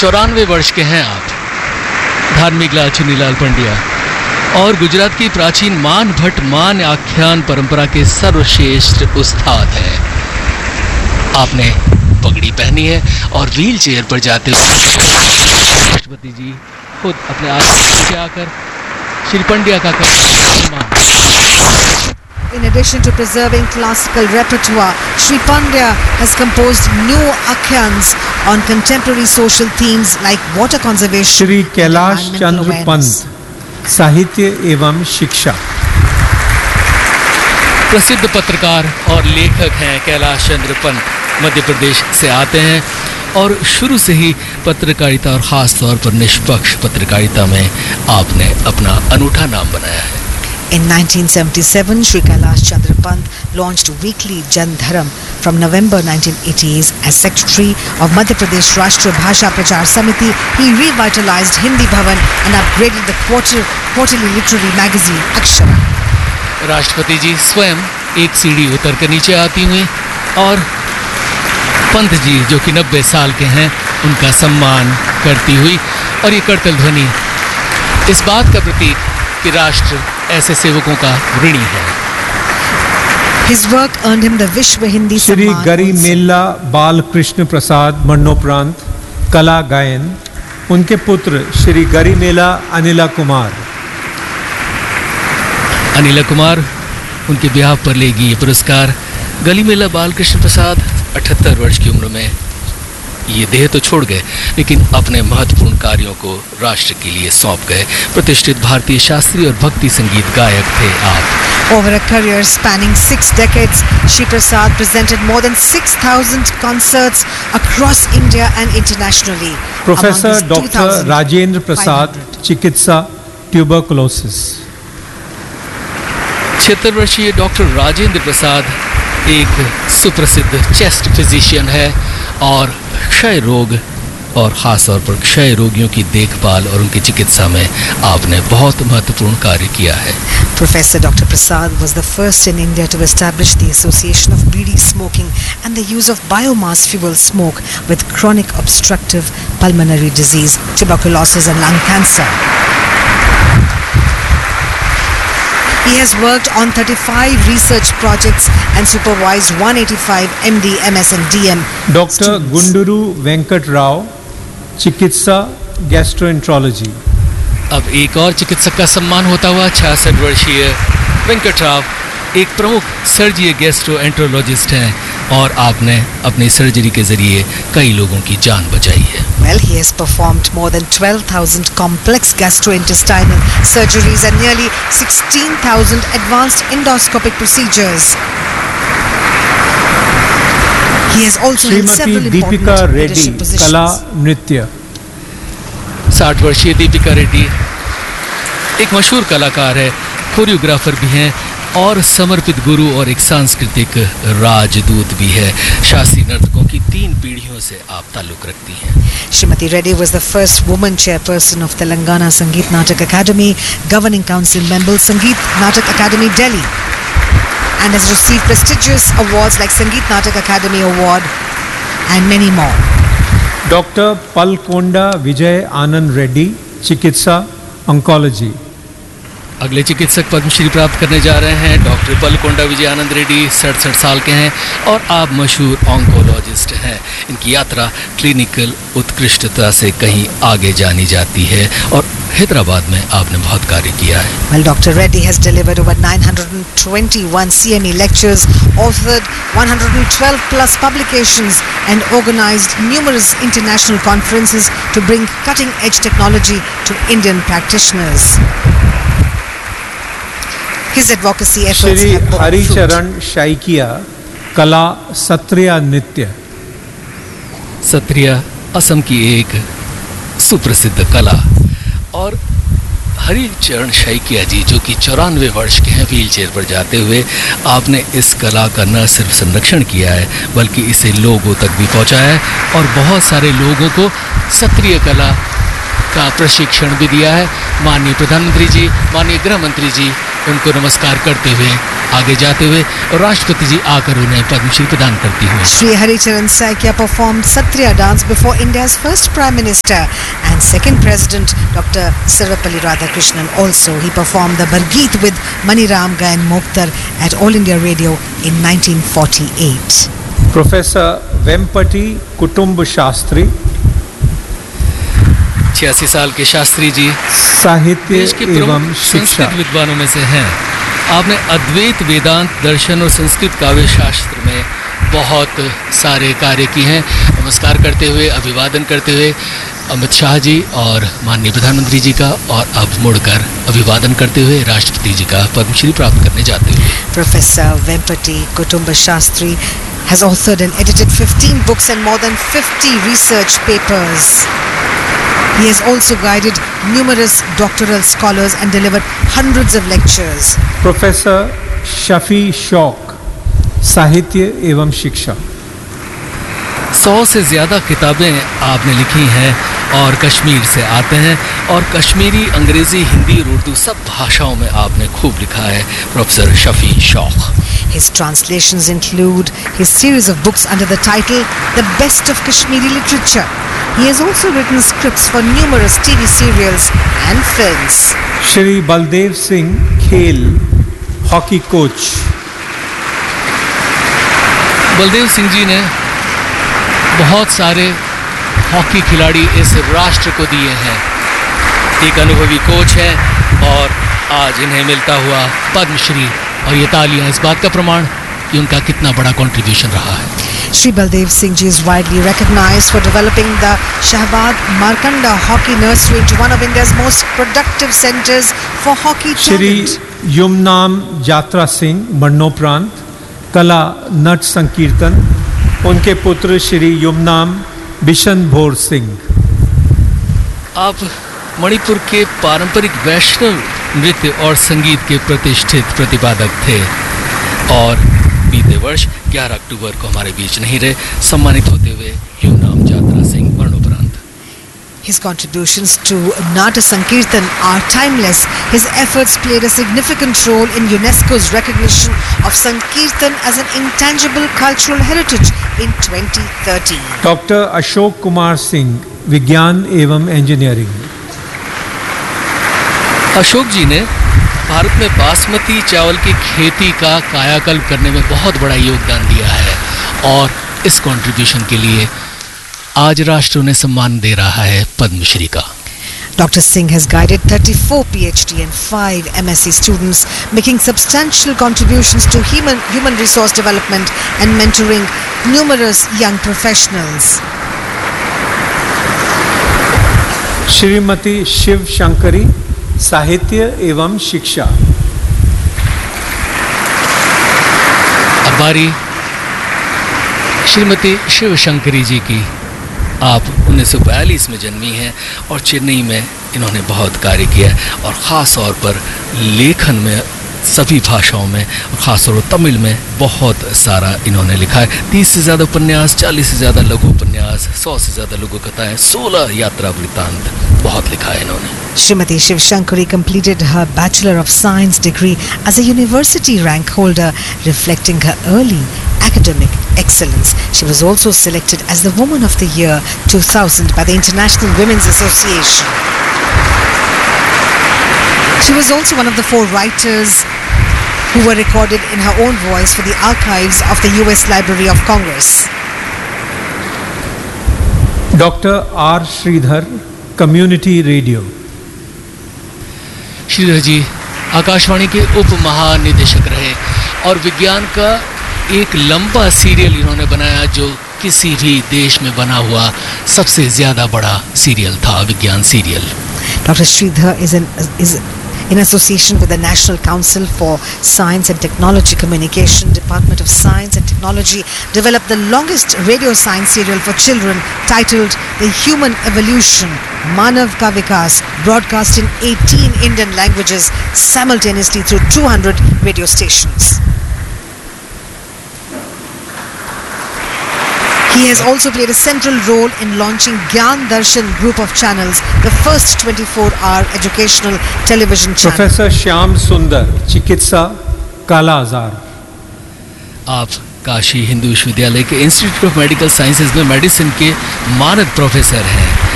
94 वर्ष के हैं आप। धार्मिक लाल चुन्नीलाल पंड्या और गुजरात की प्राचीन मान भट्ट मान आख्यान परंपरा के सर्वश्रेष्ठ उस्ताद हैं। आपने पगड़ी पहनी है और व्हील चेयर पर जाते हुए राष्ट्रपति जी खुद अपने आसन से आकर श्री पंड्या का सम्मान। In addition to preserving classical repertoire, Sri Pandya has composed new akhyans on contemporary social themes like water conservation. Shri Kailash Chandra Pant, साहित्य एवं शिक्षा। प्रसिद्ध पत्रकार और लेखक हैं कैलाश चंद्र पंत। मध्य प्रदेश से आते हैं और शुरू से ही पत्रकारिता और ख़ास तौर पर निष्पक्ष पत्रकारिता में आपने अपना अनूठा नाम बनाया है। In 1977, Sri Kailash Chandra Pant launched weekly Jan Dharam from November 1980s as secretary of Madhya Pradesh Rashtriya Bhasha Prachar Samiti. He revitalized Hindi Bhavan and upgraded the quarterly literary magazine Akshara. राष्ट्रपति जी स्वयं एक सीढ़ी उतर कर नीचे आती हुई और पंत जी जो कि 90 साल के हैं उनका सम्मान करती हुई, और ये करतल ध्वनि इस बात का प्रतीक कि राष्ट्र ऐसे सेवकों का ऋणी है। His work earned him the Vishwa Hindi Shri Samman. गरिमेल्ला Balkrishna प्रसाद मरणोपरांत कला गायन, उनके पुत्र श्री गरिमेला अनिला कुमार। अनिला कुमार उनके ब्याह पर लेगी ये पुरस्कार। गरिमेल्ला बालकृष्ण प्रसाद 78 वर्ष की उम्र में ये देह तो छोड़ गए, लेकिन अपने महत्वपूर्ण कार्यों को राष्ट्र के लिए सौंप गए। प्रतिष्ठित भारतीय शास्त्रीय और भक्ति संगीत गायक थे आप। Over a career spanning 6 decades, Shri Prasad presented more than 6,000 concerts across India and internationally. Professor doctor Rajendra Prasad, चिकित्सा ट्यूबरकुलोसिस। 76 वर्षीय डॉक्टर राजेंद्र प्रसाद एक सुप्रसिद्ध चेस्ट फिजिशियन है और क्षय रोग और ख़ास तौर पर क्षय रोगियों की देखभाल और उनकी चिकित्सा में आपने बहुत महत्वपूर्ण कार्य किया है। Professor Dr. Prasad was the first in India to establish the association of bidi smoking and the use of biomass fuel smoke with chronic obstructive pulmonary disease, tuberculosis and lung cancer. He has worked on 35 research projects and supervised 185 MD, MS and DM. Doctor गुंडुरु Venkat Rao, चिकित्सा gastroenterology. अब एक और चिकित्सक का सम्मान होता हुआ 66 वर्षीय वेंकट राव एक प्रमुख सर्जीय गैस्ट्रोएंट्रोलॉजिस्ट हैं और आपने अपनी सर्जरी के जरिए कई लोगों की जान बचाई है। Well, he has performed more than 12,000 complex gastrointestinal surgeries and nearly 16,000 advanced endoscopic procedures. He has also held several Deepika important Reddy, leadership positions. कला नृत्य। 60 वर्षीय दीपिका रेड्डी एक मशहूर कलाकार है, कोरियोग्राफर भी हैं और समर्पित गुरु और एक सांस्कृतिक राजदूत भी है। शास्त्रीय नर्तकों की 3 पीढ़ियों से आप ताल्लुक रखती हैं। Srimati Reddy was the first woman chairperson of Telangana Sangeet Natak Academy, governing council member Sangeet Natak Academy Delhi, and has received prestigious awards like Sangeet Natak Academy Award and many more. Doctor Palakonda Vijay Anand Reddy, चिकित्सा oncology. अगले चिकित्सक पद्मश्री प्राप्त करने जा रहे हैं doctor Palakonda Vijay Anand Reddy. 67 साल के हैं और आप मशहूर ऑन्कोलॉजिस्ट हैं। इनकी यात्रा क्लिनिकल उत्कृष्टता से कहीं आगे जानी जाती है और हैदराबाद में आपने बहुत कार्य किया है। Well, Dr. Reddy has delivered over 921 CME lectures, authored 112 plus publications and organized numerous international conferences to bring cutting edge technology to Indian practitioners. His advocacy efforts Shri have borne fruit. Haricharan शाइकिया, कला सत्रिया नृत्य। सत्रिया असम की एक सुप्रसिद्ध कला और हरिचरण शाइकिया जी जो कि 94 वर्ष के हैं, व्हील चेयर पर जाते हुए आपने इस कला का न सिर्फ संरक्षण किया है बल्कि इसे लोगों तक भी पहुंचाया है और बहुत सारे लोगों को सत्रिय कला का प्रशिक्षण भी दिया है। माननीय प्रधानमंत्री जी, माननीय गृह मंत्री जी उनको नमस्कार करते हुए आगे जाते हुए राष्ट्रपति जी आकर उन्हें पद्मश्री प्रदान करती हुई। Sri Haricharan Saikia performed Satriya dance before India's first Prime Minister and second President Dr. Sarvepalli Radhakrishnan. Also, he performed the Bargeet with Maniram Gayan Mokhtar at All India Radio in 1948. Professor Vempati कुटुंब शास्त्री 86 साल के शास्त्री जी साहित्य देश के एवं प्रमुख शिक्षा। संस्कृत विद्वानों में से हैं। आपने अद्वैत वेदांत दर्शन और संस्कृत काव्य शास्त्र में बहुत सारे कार्य किए हैं। नमस्कार करते हुए अभिवादन करते हुए अमित शाह जी और माननीय प्रधानमंत्री जी का और अब मुड़कर अभिवादन करते हुए राष्ट्रपति जी का पद्मश्री प्राप्त करने जाते हुए। Professor Vempati Kutumba Shastri has authored and edited 15 books and more than 50 research papers. He has also guided numerous doctoral scholars and delivered hundreds of lectures. Professor Shafi शौक साहित्य एवं शिक्षा 100 से ज़्यादा किताबें आपने लिखी हैं और कश्मीर से आते हैं और कश्मीरी, अंग्रेज़ी, हिंदी और उर्दू सब भाषाओं में आपने खूब लिखा है। प्रोफेसर शफी शौक। His translations include his series of books under the title The Best of Kashmiri Literature. He has also written scripts for numerous TV serials and films. Shri Baldev Singh खेल हॉकी कोच बलदेव सिंह जी ने बहुत सारे हॉकी खिलाड़ी इस राष्ट्र को दिए हैं। एक अनुभवी कोच है और आज इन्हें मिलता हुआ पद्मश्री, और ये तालियां इस बात का प्रमाण कि उनका कितना बड़ा कंट्रीब्यूशन रहा है। Shri Baldev Singh Ji is widely recognized for developing the Shahbaz Markanda Hockey Nursery into one of India's most productive centers for hockey Shri talent. Yumnam यात्रा सिंह मरणोपरांत कला नट संकीर्तन उनके पुत्र श्री युमनाम बिशन भोर सिंह। आप मणिपुर के पारंपरिक वैष्णव नृत्य और संगीत के प्रतिष्ठित प्रतिपादक थे और बीते वर्ष 11 अक्टूबर को हमारे बीच नहीं रहे, सम्मानित होते हुए युमनाम यात्रा सिंह मरणोपरांत। His contributions to Nata Sankirtan are timeless. His efforts played a significant role in UNESCO's recognition of Sankirtan as an intangible cultural heritage in 2013. Doctor Ashok Kumar Singh विज्ञान एवं इंजीनियरिंग अशोक जी ने भारत में बासमती चावल की खेती का कायाकल्प करने में बहुत बड़ा योगदान दिया है और इस कंट्रीब्यूशन के लिए आज राष्ट्र उन्हें सम्मान दे रहा है पद्मश्री का। Dr. Singh has guided 34 PhD and 5 MSc students, making substantial contributions to human resource development and mentoring numerous young professionals. Shrimati Shiv Shankari साहित्य एवं शिक्षा। अब बारी श्रीमती शिव शंकरी जी की। आप 1942 में जन्मी हैं और चेन्नई में इन्होंने बहुत कार्य किया है और ख़ास तौर पर लेखन में सभी भाषाओं में और ख़ास तौर पर तमिल में बहुत सारा इन्होंने लिखा है। 30 से ज़्यादा उपन्यास, 40 से ज़्यादा लघु उपन्यास, 100 से ज़्यादा लघु कथाएं, 16 यात्रा वृत्तांत बहुत लिखा है इन्होंने। Srimati Shiv Shankari completed her Bachelor of Science degree as a university rank holder, reflecting her early academic excellence. She was also selected as the Woman of the Year 2000 by the International Women's Association. She was also one of the 4 writers who were recorded in her own voice for the archives of the US Library of Congress. Doctor R Shridhar community radio. Shridhar जी आकाशवाणी के उप महानिदेशक रहे और विज्ञान का एक लंबा serial इन्होंने बनाया जो किसी भी देश में बना हुआ सबसे ज़्यादा बड़ा सीरियल था, विज्ञान serial. Dr. Sridhar is in association with the National Council for Science and Technology Communication, Department of Science and Technology, developed the longest radio science serial for children titled The Human Evolution, Manav Ka Vikas, broadcast in 18 Indian languages simultaneously through 200 radio stations. He has also played a central role in launching Gyan Darshan group of channels, the first 24-hour educational television channel. Professor Shyam सुंदर, चिकित्सा, काला आजार। आप काशी हिंदू विश्वविद्यालय के institute of medical sciences में medicine के मानद प्रोफेसर हैं।